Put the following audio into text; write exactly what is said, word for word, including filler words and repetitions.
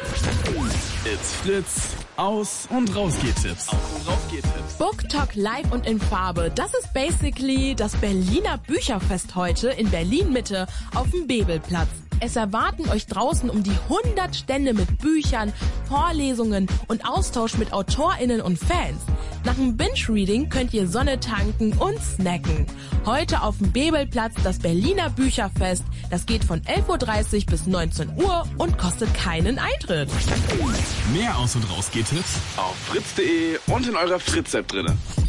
It's Fritz. Aus- und Rausgeht-Tipps. Aus- und Rausgeht-Tipps. Book Talk live und in Farbe. Das ist basically das Berliner Bücherfest heute in Berlin-Mitte auf dem Bebelplatz. Es erwarten euch draußen um die hundert Stände mit Büchern, Vorlesungen und Austausch mit AutorInnen und Fans. Nach dem Binge-Reading könnt ihr Sonne tanken und snacken. Heute auf dem Bebelplatz das Berliner Bücherfest. Das geht von elf Uhr dreißig bis neunzehn Uhr und kostet keinen Eintritt. Mehr Aus- und Rausgeht-Tipps auf fritz punkt de und in eurer Fritz-App drinne.